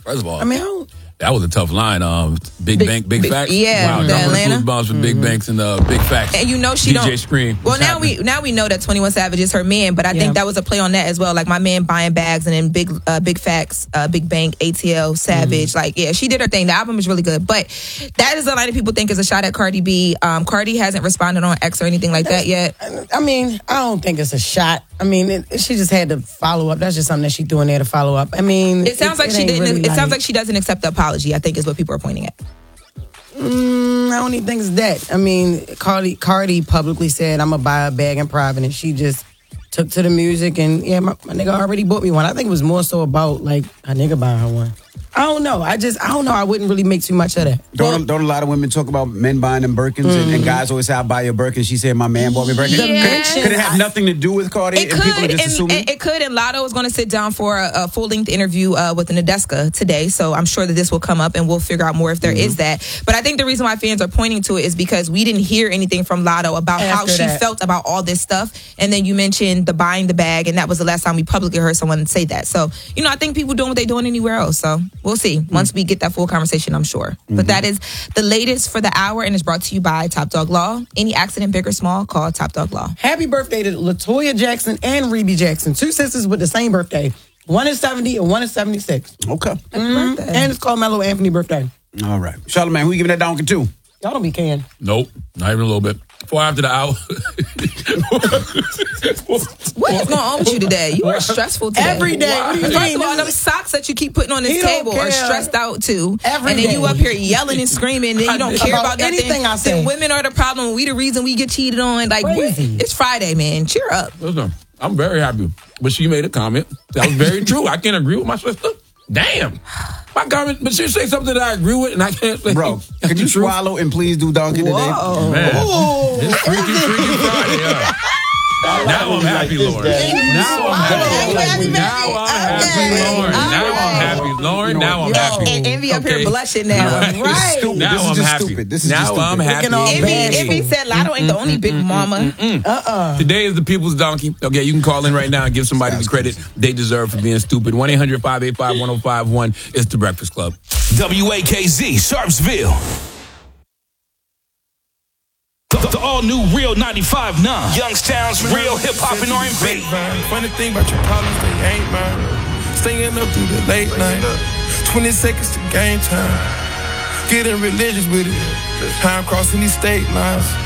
First of all, I mean, that was a tough line. Big Bank, Big Facts. Yeah, wow, the Atlanta bombs with Big Banks and Big Facts. And you know she DJ don't. Scream. Well, now we know that 21 Savage is her man, but I think that was a play on that as well. Like my man buying bags, and then Big Facts, Big Bank, ATL, Savage. Like she did her thing. The album is really good, but that is a lot of people think is a shot at Cardi B. Cardi hasn't responded on X or anything like that yet. I mean, I don't think it's a shot. I mean, she just had to follow up. That's just something that she threw in there to follow up. I mean, it sounds like she didn't. Really sounds like she doesn't accept the apology, I think is what people are pointing at. I don't even think it's that. I mean, Cardi publicly said, I'm going to buy a bag in private, and she just took to the music, and my nigga already bought me one. I think it was more so about, like, a nigga buying her one. I don't know. I don't know. I wouldn't really make too much of that. Don't a lot of women talk about men buying them Birkins and guys always say, I buy your Birkin. She said, my man bought me Birkin. Yes. Could it have nothing to do with Cardi? It and could, people are just assuming? It could, and Lotto is going to sit down for a full-length interview with Nadeska today, so I'm sure that this will come up and we'll figure out more if there is that. But I think the reason why fans are pointing to it is because we didn't hear anything from Lotto about how she felt about all this stuff, and then you mentioned the buying the bag, and that was the last time we publicly heard someone say that. So, I think people doing what they're doing anywhere else, so we'll see. Once we get that full conversation, I'm sure. But that is the latest for the hour, and is brought to you by Top Dog Law. Any accident, big or small, call Top Dog Law. Happy birthday to LaToya Jackson and Rebe Jackson. Two sisters with the same birthday. One is 70 and one is 76. Okay. And it's called Mello Anthony birthday. All right. Charlamagne, who you giving that donkey to? Y'all don't be can. Nope, not even a little bit. Before after the hour. What is going on with you today? You are stressful today. Every day. What do you First mean? of all, them socks that you keep putting on this table are stressed out too. Every and then day. you up here yelling and screaming, and then you don't care about nothing. Anything I say. Then women are the problem. We the reason we get cheated on. Like it's Friday, man. Cheer up. Listen, I'm very happy. But she made a comment that was very true. I can't agree with my sister. Damn. My comment, but she say something that I agree with, and I can't say. Bro, could you swallow and please do donkey today? Man, it's freaky Friday. Now I'm happy, Lauren. Now I'm happy. Now I'm happy, Lauren. Now I'm happy. And Envy up here blushing now. Right. Now I'm happy. Now I'm happy. Envy said Lotto ain't the only big mama. Today is the people's donkey. Okay, you can call in right now and give somebody the credit they deserve for being stupid. 1-800-585-1051. It's The Breakfast Club. WAKZ, Sharpsville. The all-new Real 95.9. Youngstown's real hip-hop and R&B. Funny thing about your problems, they ain't mine. Staying up through the late night. 20 seconds to game time. Getting religious with it. How I'm crossing these state lines.